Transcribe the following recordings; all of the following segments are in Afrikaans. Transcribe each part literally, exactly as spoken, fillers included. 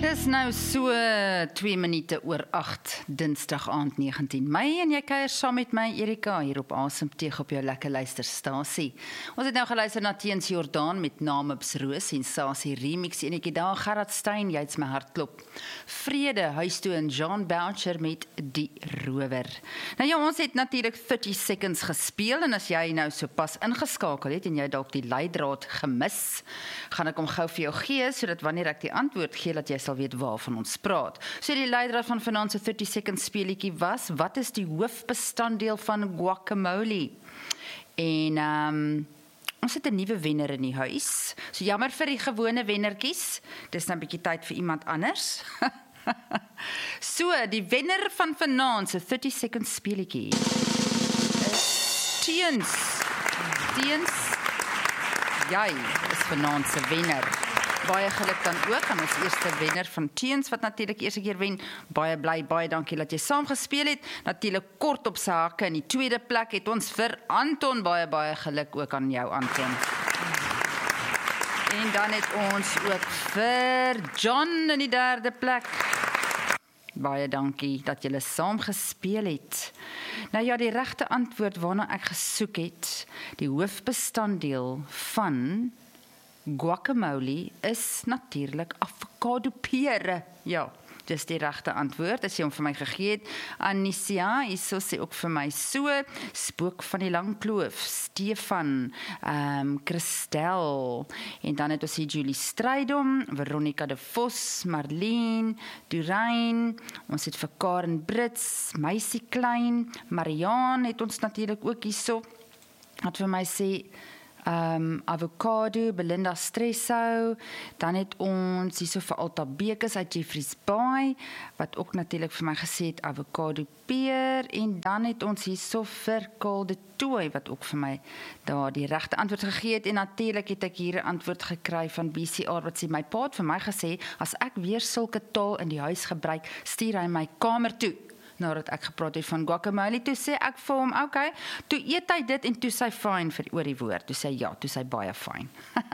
is nou so twee minute oor agt, Dinsdag aand negentien Mei en jy kuier saam met my Erika hier op Asem Teeg op jou lekker luisterstasie. Ons het nou geluister na Teens Jordaan met Namibs Roos en Sasie remix enetjie daar, Gerard Stein, jy het my hart klop. Vrede, huis toe en Jean Boucher met Die Rower. Nou ja, ons het natuurlik thirty seconds gespeel en as jy nou so pas ingeskakel het en jy dalk die leidraad gemis, gaan ek hom gou vir jou gee, sodat wanneer ek die antwoord gee, dat jy sal weet waarvan ons praat. So die leidraad van vanaand se thirty seconds speelietjie was, wat is die hoofbestanddeel van guacamole? En um, ons het 'n nuwe wenner in die huis. So jammer vir die gewone wennertjies, dis nou 'n bietjie tyd vir iemand anders. So, die wenner van vanaand se thirty seconds speelietjie is Teens. Teens, jy is vanaand se wenner. Baie geluk dan ook aan ons eerste wenner van Teens, wat natuurlik eerste keer wen. Baie bly, baie dankie dat jy saam gespeel het. Natuurlik kort op sy hakke. In die tweede plek het ons vir Anton. Baie, baie geluk ook aan jou, Anton. En dan het ons ook vir John in die derde plek. Baie dankie dat julle saam gespeel het. Nou ja, die regte antwoord waarna ek gesoek het, die hoofbestanddeel van guacamole is natuurlik avokado pere. Ja, dis die regte antwoord, as jy hom vir my gegee het. Anisia, hierso sê ook vir my so, Spook van die Lang Kloof, Stefan, um, Christel, en dan het ons hier Julie Strydom, Veronica de Vos, Marlene, Durein, ons het vir Karen Brits, Meisie Klein, Marianne het ons natuurlik ook hierso, wat vir my sê, Um, avocado, Belinda Stresso, dan het ons hierso vir Alta Bekes uit Jeffreys Bay, wat ook natuurlik vir my gesê het avocado peer, en dan het ons hierso vir Karl de Tooy, wat ook vir my daar die regte antwoord gegee het, en natuurlik het ek hier 'n antwoord gekry van B C R, wat sê, my pa het vir my gesê, as ek weer sulke taal in die huis gebruik, stuur hy my kamer toe. Nadat ek gepraat het van guacamole, toe sê ek vir hom, okay, toe eet hy dit en toe sy fyn vir oor die woord, toe sê ja, toe sy baie fyn.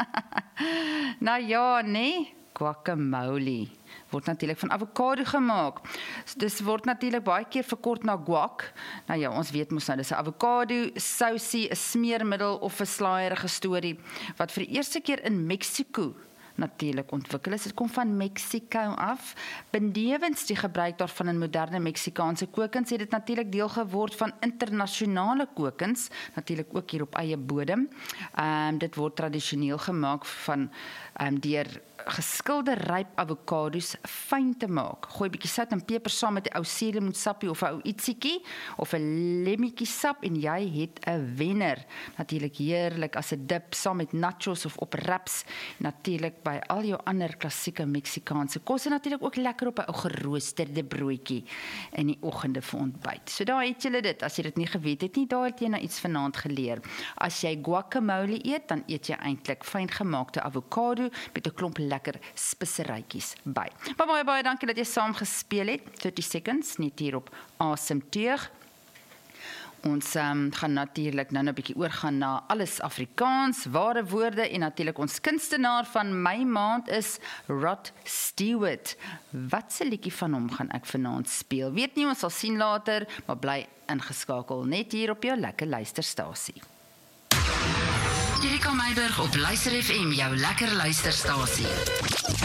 Nou ja, nee, guacamole word natuurlik van avokado gemaak. So, dis word natuurlik baie keer verkort na guac. Nou ja, ons weet mos nou, dis 'n avokado, sousie, 'n smeermiddel of 'n slaaierige storie, wat vir die eerste keer in Mexiko natuurlik ontwikkel is. Dit kom van Mexico af. Benewens die gebruik daarvan in moderne Meksikaanse kokens, het dit natuurlik deel geword van internasionale kokens, natuurlik ook hier op eie bodem. Um, dit word tradisioneel gemaak van um, deur geskilde ryp avokados fyn te maak. Gooi 'n bietjie sout en peper saam met 'n ou suurlemoensappie of 'n ou ietsiekie of 'n lemmetjie sap en jy het 'n wenner. Natuurlik heerlik as 'n dip saam met nachos of op wraps. Natuurlik by al jou ander klassieke Meksikaanse kos en natuurlik ook lekker op 'n ou geroosterde broodjie in die oggende vir ontbyt. So daar het julle dit. As jy dit nie geweet het nie, daar het jy nou iets vanaand geleer. As jy guacamole eet, dan eet jy eintlik fyn gemaakte avokado met 'n klomp lekker speserytjies by. Maar baie baie dankie dat jy saam gespeel het. thirty seconds, net hier op Asem Teeg. Ons um, gaan natuurlik nou 'n bietjie oorgaan na alles Afrikaans, ware woorde en natuurlik ons kunstenaar van my maand is Rod Stewart. Wat se liedjie van hom gaan ek vanaand speel? Weet nie, ons sal sien later, maar bly ingeskakel net hier op jou lekker luisterstasie. Erika Meiburg op Luister F M, jou lekker luisterstasie.